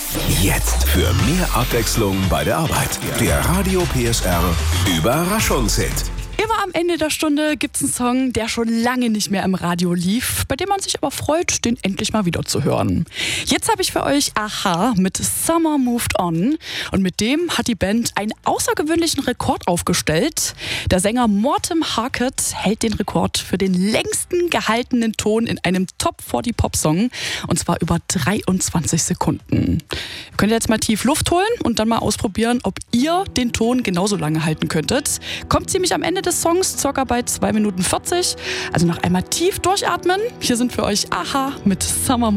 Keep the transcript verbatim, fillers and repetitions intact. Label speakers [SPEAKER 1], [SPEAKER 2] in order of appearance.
[SPEAKER 1] Jetzt für mehr Abwechslung bei der Arbeit. Der Radio P S R Überraschungshit.
[SPEAKER 2] Immer am Ende der Stunde gibt's einen Song, der schon lange nicht mehr im Radio lief, bei dem man sich aber freut, den endlich mal wieder zu hören. Jetzt habe ich für euch a-ha mit Summer Moved On und mit dem hat die Band einen außergewöhnlichen Rekord aufgestellt. Der Sänger Morten Harket hält den Rekord für den längsten gehaltenen Ton in einem Top vierzig Pop-Song und zwar über dreiundzwanzig Sekunden. Ihr könnt jetzt mal tief Luft holen und dann mal ausprobieren, ob ihr den Ton genauso lange halten könntet. Kommt ziemlich am Ende des Songs, circa bei zwei Minuten vierzig. Also noch einmal tief durchatmen. Hier sind für euch a-ha mit Summer